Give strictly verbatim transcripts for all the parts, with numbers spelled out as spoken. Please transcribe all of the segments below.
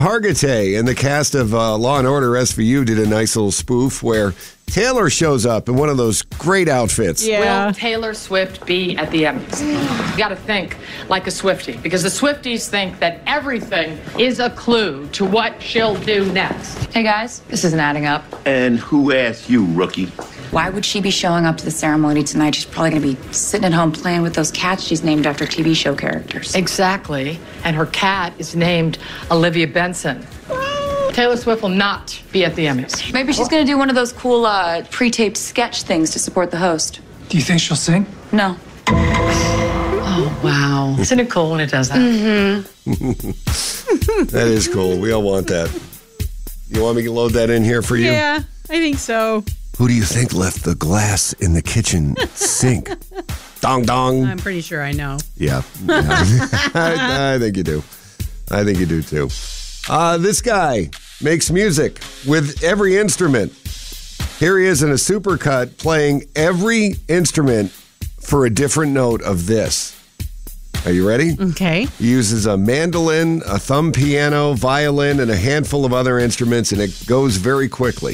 Hargitay and the cast of uh, Law and Order S V U did a nice little spoof where Taylor shows up in one of those great outfits. Yeah. Will Taylor Swift be at the Emmys? You got to think like a Swiftie, because the Swifties think that everything is a clue to what she'll do next. Hey guys, this isn't adding up. And who asked you, rookie? Why would she be showing up to the ceremony tonight? She's probably going to be sitting at home playing with those cats she's named after T V show characters. Exactly. And her cat is named Olivia Benson. Taylor Swift will not be at the Emmys. Maybe she's going to do one of those cool uh, pre-taped sketch things to support the host. Do you think she'll sing? No. Oh, wow. Isn't it cool when it does that? Mm-hmm. That is cool. We all want that. You want me to load that in here for you? Yeah, I think so. Who do you think left the glass in the kitchen sink? Dong dong. I'm pretty sure I know. Yeah. yeah. I, I think you do. I think you do too. Uh, this guy makes music with every instrument. Here he is in a supercut playing every instrument for a different note of this. Are you ready? Okay. He uses a mandolin, a thumb piano, violin, and a handful of other instruments, and it goes very quickly.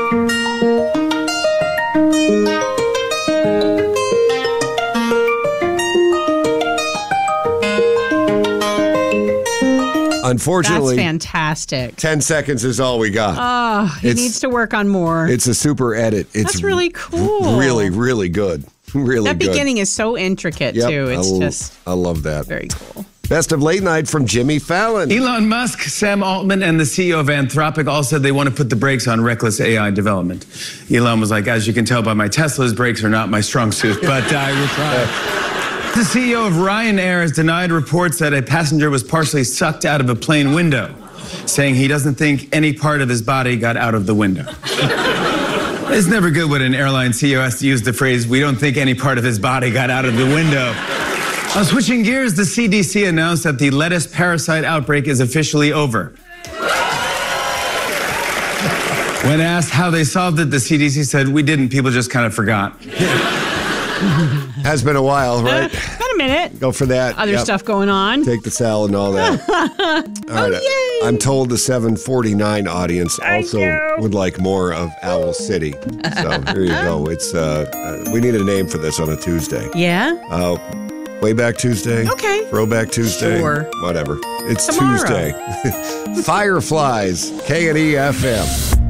Unfortunately, that's fantastic. ten seconds is all we got. Oh, he It's- needs to work on more. It's a super edit. It's That's really cool. Really, really good. Really that good. beginning is so intricate, Yep, too. It's I l- just I love that. very cool. Best of Late Night from Jimmy Fallon. Elon Musk, Sam Altman, and the C E O of Anthropic all said they want to put the brakes on reckless A I development. Elon was like, as you can tell by my Teslas, brakes are not my strong suit, but I will try. The C E O of Ryanair has denied reports that a passenger was partially sucked out of a plane window, saying he doesn't think any part of his body got out of the window. It's never good when an airline C E O has to use the phrase, we don't think any part of his body got out of the window. Uh, switching gears, the C D C announced that the lettuce parasite outbreak is officially over. When asked how they solved it, the C D C said, we didn't, people just kind of forgot. Has been a while, right? Uh, been a minute. Go for that. Other Yep. stuff going on. Take the salad and all that. All right. Oh, yay. I'm told the seven forty-nine audience I also know. would like more of Owl City. So here you go. It's uh, uh, we need a name for this on a Tuesday. Yeah? Uh, way back Tuesday. Okay. Throwback Tuesday. Sure. Whatever. It's Tomorrow. Tuesday. Fireflies. K and E F M.